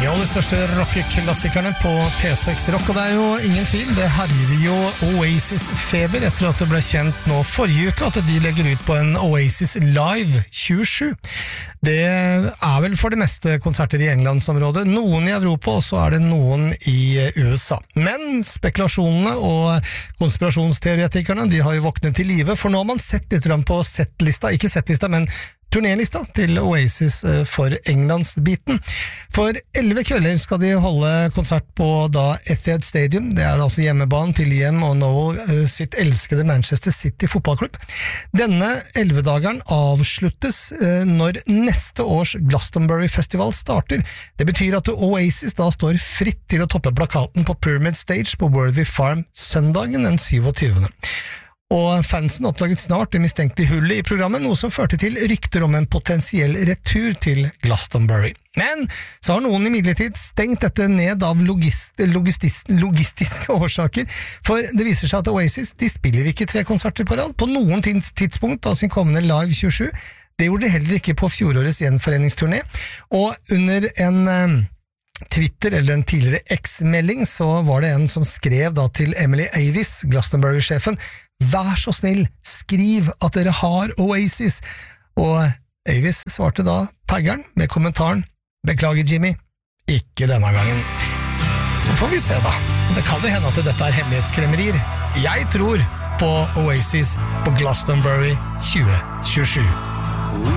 De aller største rockeklassikerne på P6 Rock, og det jo ingen tvil, det herjer jo Oasis-feber etter at det ble kjent nå forrige uke at de legger ut på en Oasis Live 27. Det vel for det meste konserter i Englandsområdet, noen i Europa, og så det noen i USA. Men spekulasjonene og konspirasjonsteoretikerne, de har jo våknet til live, for nå har man sett litt på settlista, ikke settlista, men turnélista til Oasis for Englands-biten. For 11 kvelder skal de holde konsert på da Etihad Stadium. Det altså hjemmebanen til Liam og Noel sitt elskede Manchester City fotballklubb. Denne 11-dageren avsluttes når neste års Glastonbury Festival starter. Det betyr at Oasis da står fritt til å toppe plakaten på Pyramid Stage på Worthy Farm søndagen den 27. Og fansen oppdaget snart det mistenkelige hullet i programmet, noe som førte til rykter om en potensiell retur til Glastonbury. Men så har noen imidlertid stengt dette ned av logistiske årsaker, for det viser seg at Oasis, de spiller ikke 3 konserter på rad på noen tidspunkt av sin kommende Live 27. Det gjorde de heller ikke på fjorårets gjenforeningsturné, og under en Twitter, eller en tidligere X-melding, så var det en som skrev da til Emily Avis, Glastonbury-sjefen, «Vær så snill, skriv at dere har Oasis!» Og Avis svarte da taggeren med kommentaren, «Beklager Jimmy, ikke denne gangen.» Så får vi se da. Det kan jo hende at dette hemmelighetskremmerier. Jeg tror på Oasis på Glastonbury 2027.